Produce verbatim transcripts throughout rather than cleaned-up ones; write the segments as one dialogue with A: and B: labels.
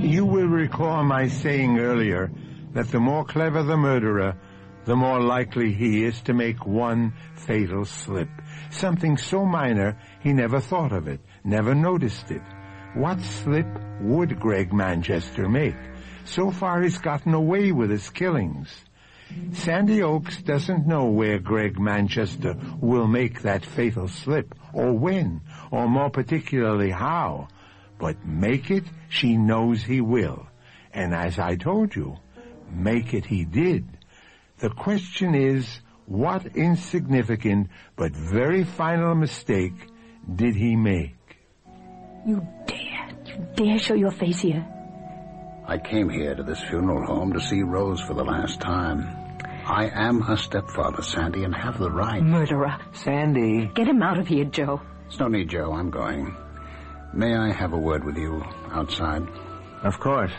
A: You will recall my saying earlier that the more clever the murderer, the more likely he is to make one fatal slip. Something so minor he never thought of it, never noticed it. What slip would Greg Manchester make? So far he's gotten away with his killings. Sandy Oaks doesn't know where Greg Manchester will make that fatal slip, or when, or more particularly how. But make it, she knows he will. And as I told you, make it he did. The question is, what insignificant but very final mistake did he make?
B: You dare, you dare show your face here?
C: I came here to this funeral home to see Rose for the last time. I am her stepfather, Sandy, and have the right.
B: Murderer.
D: Sandy.
B: Get him out of here, Joe.
C: There's no need, Joe. I'm going. May I have a word with you outside?
D: Of course.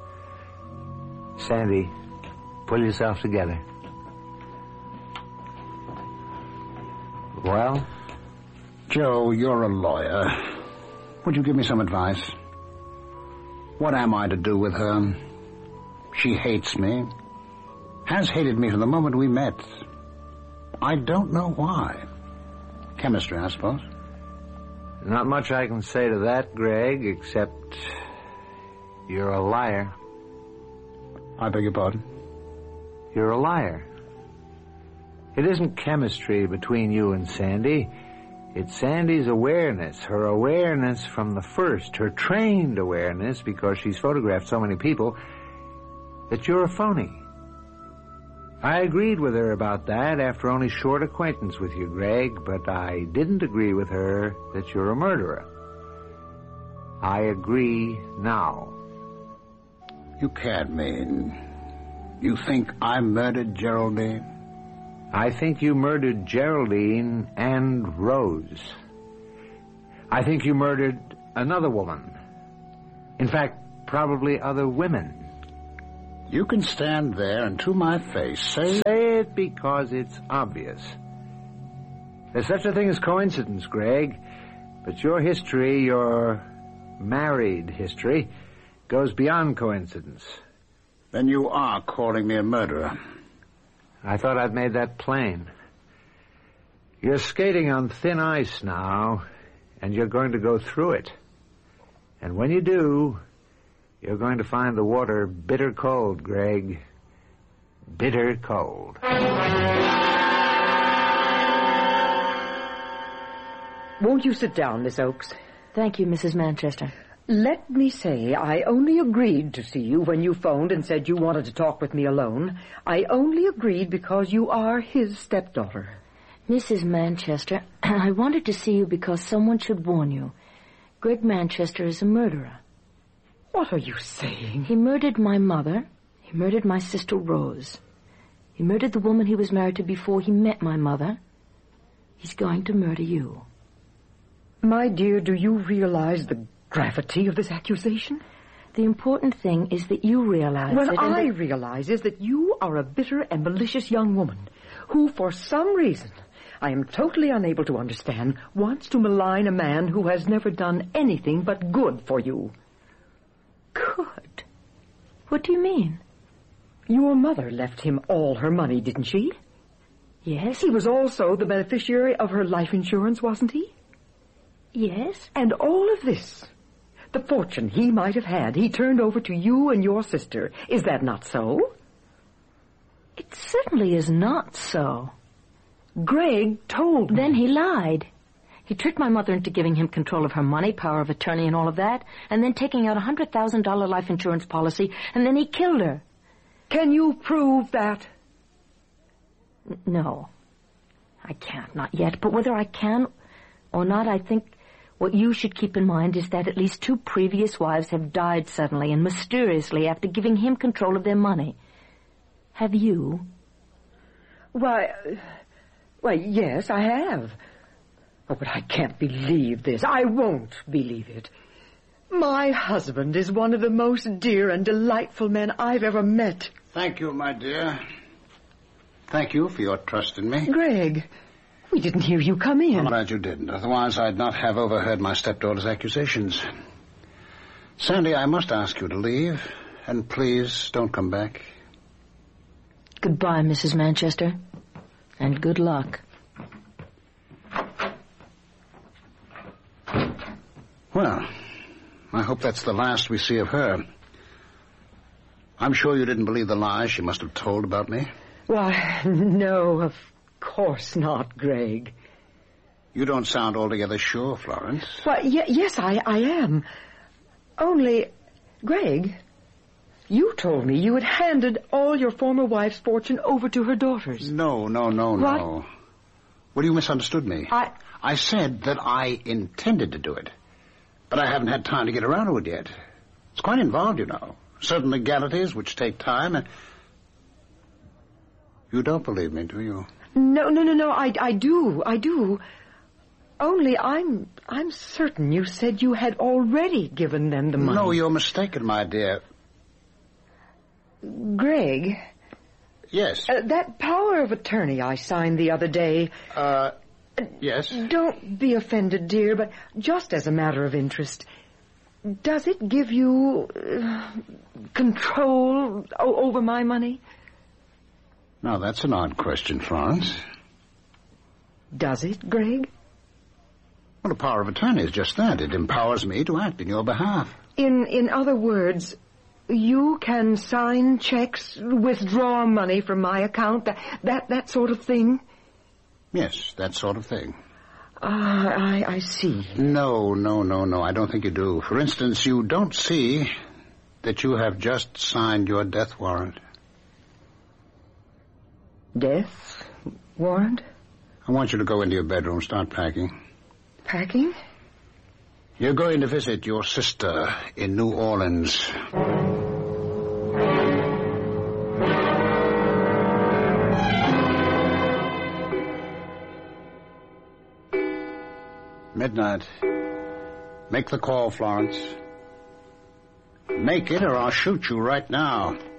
D: Sandy, pull yourself together. Well?
C: Joe, you're a lawyer. Would you give me some advice? What am I to do with her? She hates me. Has hated me from the moment we met. I don't know why. Chemistry, I suppose.
D: Not much I can say to that, Greg, except you're a liar.
C: I beg your pardon?
D: You're a liar. It isn't chemistry between you and Sandy. It's Sandy's awareness, her awareness from the first, her trained awareness, because she's photographed so many people, that you're a phony. I agreed with her about that after only short acquaintance with you, Greg, but I didn't agree with her that you're a murderer. I agree now.
C: You can't mean... You think I murdered Geraldine?
D: I think you murdered Geraldine and Rose. I think you murdered another woman. In fact, probably other women.
C: You can stand there and to my face say...
D: Say it because it's obvious. There's such a thing as coincidence, Greg, but your history, your married history, goes beyond coincidence.
C: Then you are calling me a murderer.
D: I thought I'd made that plain. You're skating on thin ice now, and you're going to go through it. And when you do, you're going to find the water bitter cold, Greg. Bitter cold.
E: Won't you sit down, Miss Oaks?
B: Thank you, Missus Manchester.
E: Let me say, I only agreed to see you when you phoned and said you wanted to talk with me alone. I only agreed because you are his stepdaughter.
B: Missus Manchester, I wanted to see you because someone should warn you. Greg Manchester is a murderer.
E: What are you saying?
B: He murdered my mother. He murdered my sister Rose. He murdered the woman he was married to before he met my mother. He's going to murder you.
E: My dear, do you realize the gravity of this accusation?
B: The important thing is that you realize
E: what
B: it.
E: What I
B: that...
E: realize is that you are a bitter and malicious young woman who, for some reason, I am totally unable to understand, wants to malign a man who has never done anything but good for you.
B: Good? What do you mean?
E: Your mother left him all her money, didn't she?
B: Yes.
E: He was also the beneficiary of her life insurance, wasn't he?
B: Yes.
E: And all of this, the fortune he might have had, he turned over to you and your sister. Is that not so?
B: It certainly is not so.
E: Greg told me.
B: Then he lied. He tricked my mother into giving him control of her money, power of attorney and all of that, and then taking out a one hundred thousand dollars life insurance policy, and then he killed her.
E: Can you prove that?
B: N- no. I can't, not yet. But whether I can or not, I think what you should keep in mind is that at least two previous wives have died suddenly and mysteriously after giving him control of their money. Have you?
E: Why, why, yes, I have. Oh, but I can't believe this. I won't believe it. My husband is one of the most dear and delightful men I've ever met.
C: Thank you, my dear. Thank you for your trust in me.
E: Greg, we didn't hear you come in.
C: I'm glad you didn't. Otherwise, I'd not have overheard my stepdaughter's accusations. Sandy, I must ask you to leave, and please don't come back.
B: Goodbye, Missus Manchester, and good luck.
C: Well, I hope that's the last we see of her. I'm sure you didn't believe the lies she must have told about me.
E: Why, no, of course not, Greg.
C: You don't sound altogether sure, Florence.
E: Why, y- yes, I, I am. Only, Greg, you told me you had handed all your former wife's fortune over to her daughters.
C: No, no, no,
E: What?
C: no. Well, you misunderstood me.
E: I...
C: I said that I intended to do it. But I haven't had time to get around to it yet. It's quite involved, you know. Certain legalities which take time, and... You don't believe me, do you?
E: No, no, no, no, I, I do, I do. Only I'm, I'm certain you said you had already given them the money.
C: No, you're mistaken, my dear.
E: Greg,
C: Yes.
E: uh, that power of attorney I signed the other day...
C: Uh, yes?
E: Don't be offended, dear, but just as a matter of interest, does it give you uh, control o- over my money?
C: Now, that's an odd question, Florence.
E: Does it, Greg?
C: Well, a power of attorney is just that. It empowers me to act in your behalf.
E: In in other words, you can sign checks, withdraw money from my account, that that, that sort of thing?
C: Yes, that sort of thing.
E: Ah, I, I see.
C: No, no, no, no, I don't think you do. For instance, you don't see that you have just signed your death warrant.
E: Death warrant?
C: I want you to go into your bedroom, start packing.
E: Packing?
C: You're going to visit your sister in New Orleans. Midnight. Make the call, Florence. Make it or I'll shoot you right now.